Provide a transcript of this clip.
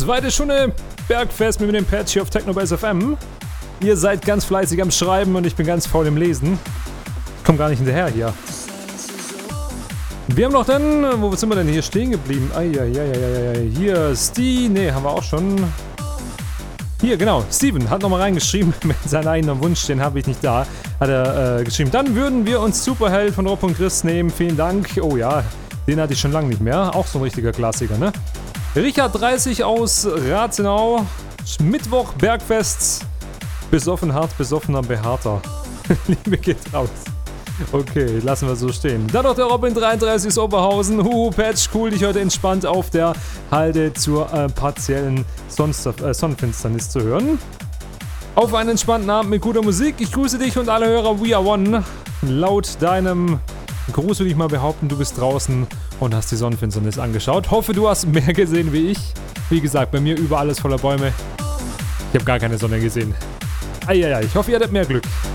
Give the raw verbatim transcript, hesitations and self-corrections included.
Zweite Stunde Bergfest mit dem Patch hier auf Technobase F M. Ihr seid ganz fleißig am Schreiben und ich bin ganz faul im Lesen. Ich komm gar nicht hinterher hier. Wir haben noch dann, wo sind wir denn hier stehen geblieben? Eieieiei, hier, Steve, ne, haben wir auch schon. Hier, genau, Steven hat nochmal reingeschrieben, mit seinem eigenen Wunsch, den habe ich nicht da, hat er äh, geschrieben. Dann würden wir uns Superheld von Rob und Chris nehmen, vielen Dank. Oh ja, den hatte ich schon lange nicht mehr, auch so ein richtiger Klassiker, ne? Richard dreißig aus Rathenau, Mittwoch, Bergfest, besoffen hart, besoffener, behaarter. Liebe geht raus. Okay, lassen wir so stehen. Dann noch der Robin dreiunddreißig aus Oberhausen. Huhu, Patch, cool, dich heute entspannt auf der Halde zur äh, partiellen Sonst äh, Sonnenfinsternis zu hören. Auf einen entspannten Abend mit guter Musik. Ich grüße dich und alle Hörer We Are One. Laut deinem Gruß würde ich mal behaupten, du bist draußen und hast die Sonnenfinsternis angeschaut. Hoffe, du hast mehr gesehen wie ich. Wie gesagt, bei mir überall alles voller Bäume. Ich habe gar keine Sonne gesehen. Eieiei, ich hoffe, ihr hattet mehr Glück.